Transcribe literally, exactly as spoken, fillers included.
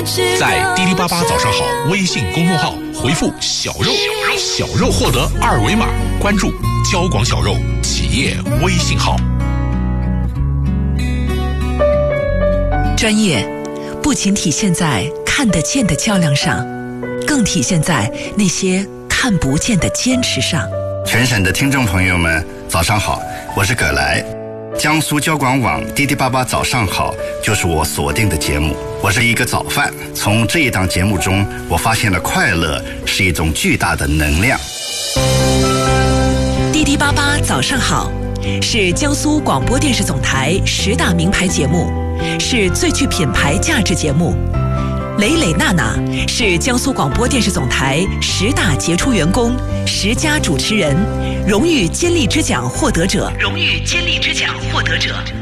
在滴滴八八早上好微信公众号回复小肉小肉获得二维码，关注交广小肉企业微信号。 专业不仅体现在看得见的较量上，更体现在那些看不见的坚持上。 全省的听众朋友们早上好，我是葛来。江苏交广网滴滴八八早上好就是我锁定的节目。我是一个早饭，从这一档节目中我发现了快乐是一种巨大的能量。 滴滴八八早上好是江苏广播电视总台十大名牌节目，是最具品牌价值节目。磊磊娜娜是江苏广播电视总台十大杰出员工、十佳主持人、荣誉坚立之奖获得者、荣誉坚立之奖获得者。